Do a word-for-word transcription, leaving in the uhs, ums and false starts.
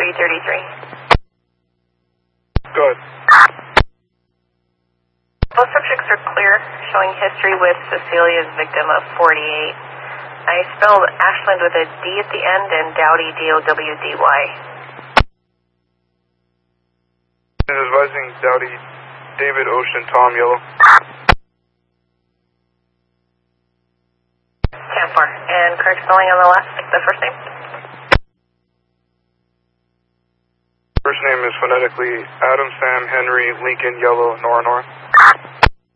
three thirty-three. Good. Both subjects are clear, showing history with Cecilia's victim of forty-eight. I spelled Ashland with a D at the end and Dowdy, D O W D Y. Advising Dowdy, David Ocean, Tom Yellow. ten four. And correct spelling on the last, the first name? First name is phonetically Adam, Sam, Henry, Lincoln, Yellow, Nora, Nora.